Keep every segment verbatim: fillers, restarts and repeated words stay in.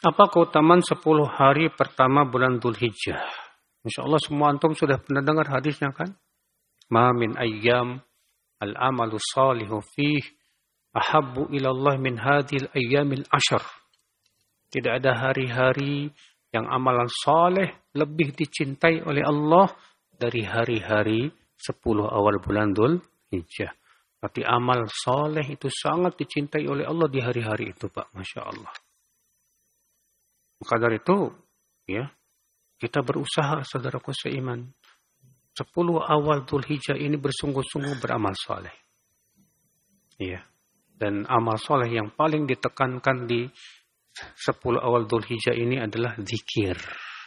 Apa keutamaan sepuluh hari pertama bulan Dzulhijjah? Masya Allah semua antum sudah pernah dengar hadisnya kan? Ma min ayyam al-amalu salihu fih ahabbu ilallah min hadhil ayyamil ashar. Tidak ada hari-hari yang amalan saleh lebih dicintai oleh Allah dari hari-hari sepuluh awal bulan Dzulhijjah. Tapi amal saleh itu sangat dicintai oleh Allah di hari-hari itu, Pak. Masya Allah. Maka dari itu, ya, kita berusaha, saudaraku seiman. Sepuluh awal Dzulhijjah ini bersungguh-sungguh beramal saleh. Ya. Dan amal saleh yang paling ditekankan di sepuluh awal Dzulhijjah ini adalah zikir.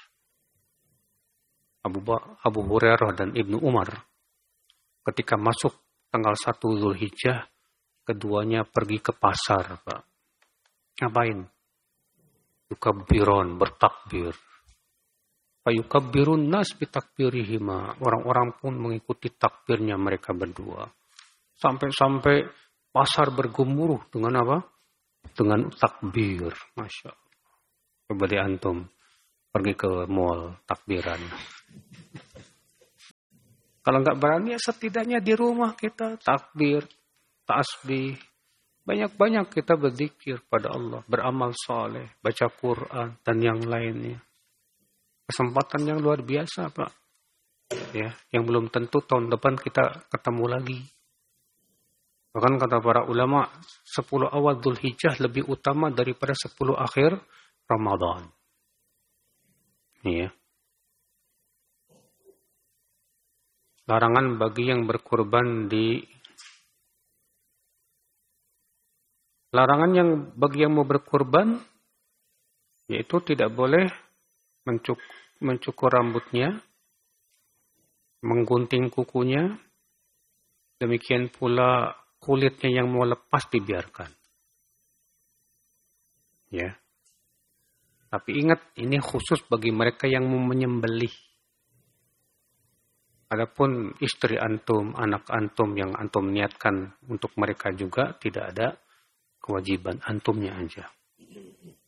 Abu, Abu Hurairah dan Ibnu Umar ketika masuk tanggal satu Dzulhijjah, keduanya pergi ke pasar, Pak. Ngapain? Yukabbiron, bertakbir. Fayukabbirun nas bitakbirihima. Orang-orang pun mengikuti takbirnya mereka berdua. Sampai-sampai pasar bergemuruh dengan apa? Dengan takbir. Masya Allah. Coba di antum pergi ke mall takbiran. Kalau nggak berani ya setidaknya di rumah kita takbir, tasbih. Banyak-banyak kita berzikir pada Allah, beramal saleh, baca Quran dan yang lainnya. Kesempatan yang luar biasa, Pak. Ya, yang belum tentu tahun depan kita ketemu lagi. Bahkan kata para ulama, sepuluh awal Dzulhijjah lebih utama daripada sepuluh akhir Ramadan. Iya. Larangan bagi yang berkurban di Larangan yang bagi yang mau berkurban yaitu tidak boleh mencuk, mencukur rambutnya, menggunting kukunya, demikian pula kulitnya yang mau lepas dibiarkan. Ya. Tapi ingat, ini khusus bagi mereka yang mau menyembelih. Adapun istri antum, anak antum yang antum niatkan untuk mereka juga tidak ada kewajiban, antumnya aja.